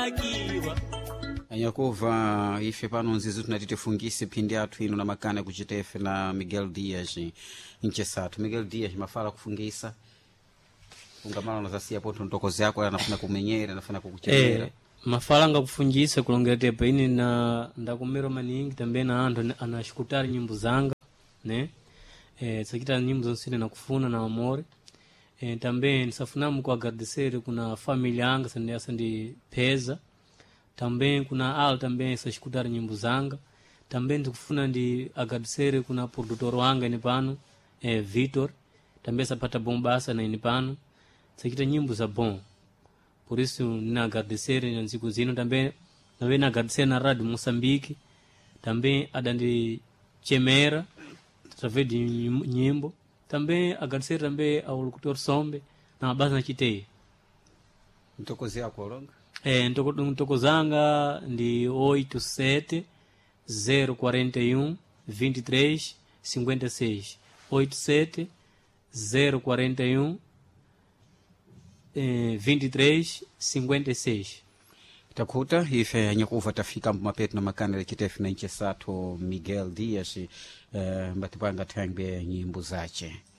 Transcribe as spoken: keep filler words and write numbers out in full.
takiwa anyakuva ife pano nzizi tunati tifungise phindi athu ino na makana kuchita ife na Miguel Dias nchesatu. Miguel Dias mafala kufungisa ungamala unazasiya poto ntokozi yako anafuna kumenyera anafuna kukuchemera eh mafala nga kufungisa kulongera tepa ini na ndakumero maningi tambe na ando anashukutari nyimbo zanga ne eh sakita nyimbo zonsine na kufuna na amore eh tambe nisafunamu kwa agradecer kuna familia yanga sandi sandi peza tambe kuna al tambe sashukutari nyimbo zanga tambe ndikufuna ndi agradecer kuna produtor wanga ni pano eh Vitor tambe sapata bombasa na ni pano sakita nyimbo za bon. Por isso nina agradecer na nziku zino tambe nawe na agradecer na Radio Moçambique tambe adandi chemera através de nyimbo tambe agradecer tambe ao locutor Sombe na base na chitei ntokozi yako longa eh ntoko ntoko zanga ndi oito sete zero quatro um vinte e três cinquenta e seis oito sete zero quatro um vinte e três cinquenta e seis. takuta ife anyakuva tafika mapetu na makana lekita ife na nchesatu Miguel Dias uh, mbatipanga tangbe nyimbo zache.